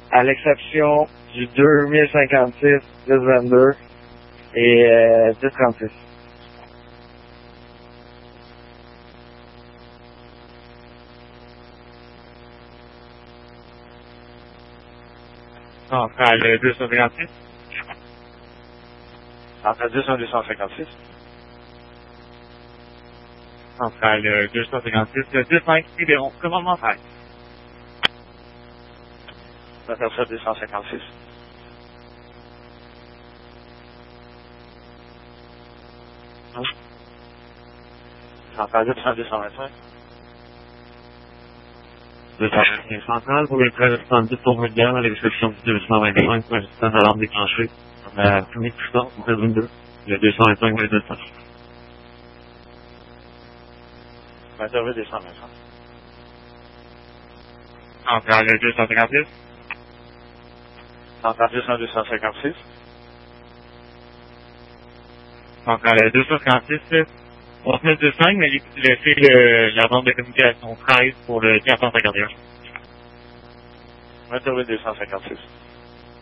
à l'exception du 2056, 1022 et 1036. Centrale 256. Centrale 256. Centrale 256, 25, Libéron, commandement 13. Centrale 256. Centrale 225. 225 centrale pour les 1370 pour Mulder à la description du 225 pour un système d'alarme déclenché. La première puissance, 22, le 225 et le 200. 22 225. Centrale 256. Centrale 256. Centrale 256, 3925, mais laissez la bande de communication 13 pour le 451. 22 256.